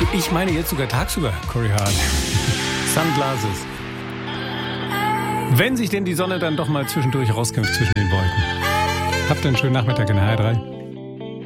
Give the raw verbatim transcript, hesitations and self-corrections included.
Ich meine jetzt sogar tagsüber, Corey Hart. Sunglasses. Wenn sich denn die Sonne dann doch mal zwischendurch rauskämpft zwischen den Wolken. Habt einen schönen Nachmittag in der H R drei.